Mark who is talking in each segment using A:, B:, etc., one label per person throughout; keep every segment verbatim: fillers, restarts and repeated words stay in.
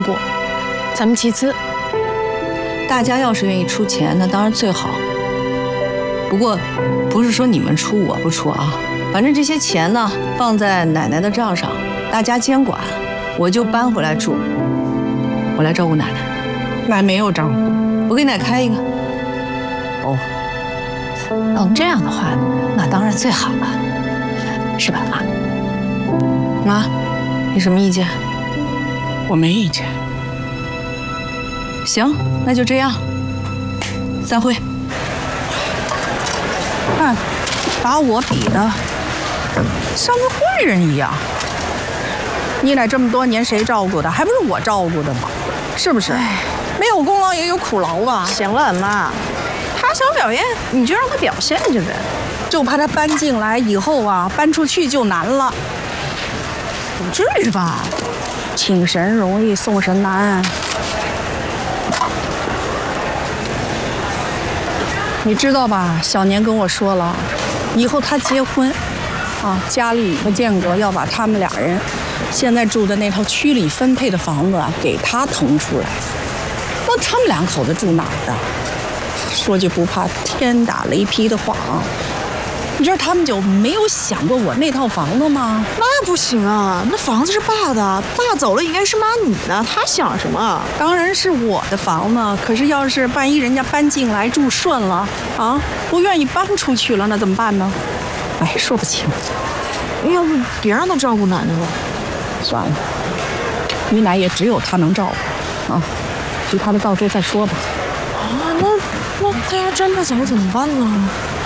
A: 过，咱们集资。
B: 大家要是愿意出钱，那当然最好。不过，不是说你们出我不出啊，反正这些钱呢，放在奶奶的账上，大家监管，我就搬回来住，我来照顾奶奶。
A: 奶没有账户，
B: 我给奶开一个。
A: 哦，能这样的话，那当然最好了，是吧，妈？
B: 妈，你什么意见？
A: 我没意见。
B: 行，那就这样。散会。
C: 看，把我比的像个坏人一样。你俩这么多年谁照顾的？还不是我照顾的吗？是不是？没有功劳也有苦劳吧？
D: 行了，妈，他想表现，你就让他表现去呗。
C: 就怕他搬进来以后啊，搬出去就难了。不至于吧？请神容易送神难。你知道吧？小年跟我说了，以后他结婚，啊，家里和建国要把他们俩人现在住的那套区里分配的房子啊，给他腾出来。那他们两口子住哪儿啊？说句不怕天打雷劈的话啊，你知道他们就没有想过我那套房子吗？
D: 那不行啊，那房子是爸的，爸走了应该是妈你的，他想什么？
C: 当然是我的房子，可是要是万一人家搬进来住顺了啊，不愿意搬出去了，那怎么办呢？哎，说不清。
D: 要不别让他照顾奶奶了？
C: 算了，你奶也只有他能照顾啊，其他的到时候再说吧。
D: 啊，那那他要真的走怎么办呢？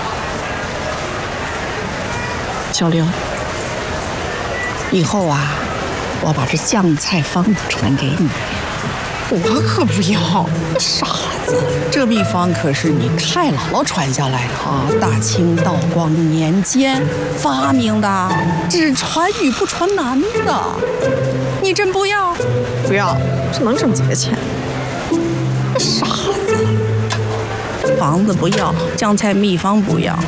C: 小玲，以后啊，我把这酱菜方子传给你。
D: 我可不要，
C: 傻子，这秘方可是你太姥姥传下来的啊，大清道光年间发明的，只传女不传男的。你真不要？
D: 不要，这能省几个钱？
C: 傻子，房子不要，酱菜秘方不要。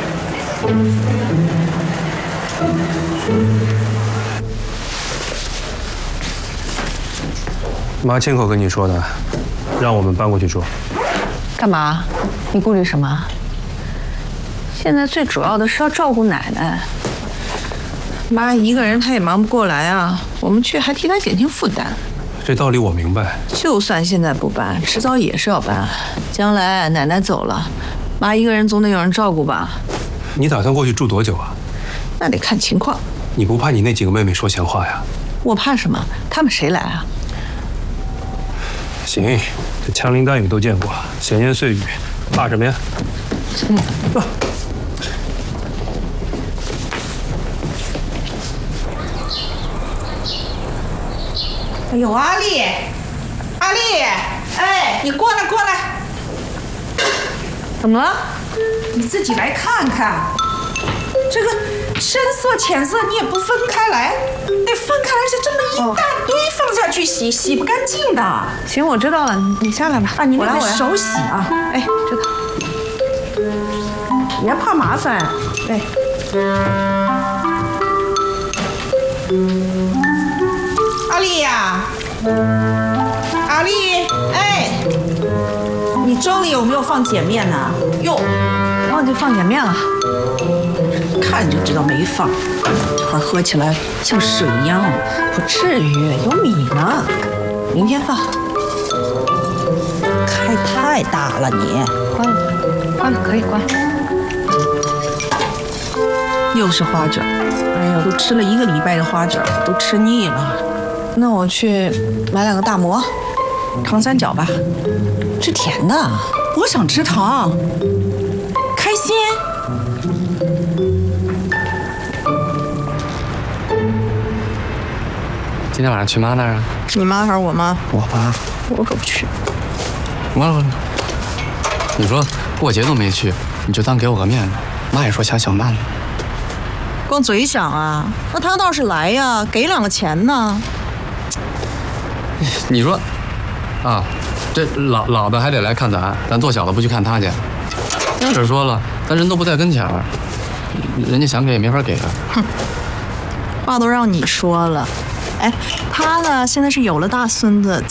E: 妈亲口跟你说的，让我们搬过去住。
B: 干嘛？你顾虑什么？现在最主要的是要照顾奶奶。妈一个人她也忙不过来啊，我们去还替她减轻负担。
E: 这道理我明白。
B: 就算现在不搬，迟早也是要搬。将来奶奶走了，妈一个人总得有人照顾吧？
E: 你打算过去住多久啊？
B: 那得看情况。
E: 你不怕你那几个妹妹说闲话呀？
B: 我怕什么？她们谁来啊？
E: 行，这枪林弹雨都见过，闲言碎语，怕什么呀？
B: 嗯。
E: 啊
C: 哎呦，阿丽，阿丽，哎，你过来过来。
B: 怎么了？
C: 你自己来看看，这个深色浅色你也不分开来，得分开来是这么一大堆放下去洗，洗不干净的。
B: 行，我知道了，你下来吧。
C: 啊，你那个
B: 我来我来
C: 手洗啊。哎，
B: 知道。
C: 别怕麻烦。哎。阿丽呀，阿丽，哎，你粥里有没有放碱面呢？哟，
B: 忘记放碱面了。
C: 看就知道没放，这会儿喝起来像水一样。
B: 不至于，有米呢，明天放。
C: 开太大了你。
B: 关了，关了，可以关。
C: 又是花卷，哎呀，都吃了一个礼拜的花卷，都吃腻了。
B: 那我去买两个大馍，
C: 糖三角吧。
B: 吃甜的。
C: 我想吃糖，开心。
F: 今天晚上去妈那儿啊？
D: 你妈还是我妈？
F: 我妈。
D: 我可不去。
F: 完了完了，你说过节都没去，你就当给我个面子。妈也说想想办了。
D: 光嘴想啊？那他倒是来呀，给两个钱呢。
F: 你说，啊，这老老的还得来看咱，咱做小的不去看他去。这说了，咱人都不在跟前儿，人家想给也没法给啊。
D: 哼，话都让你说了。哎，他呢现在是有了大孙子，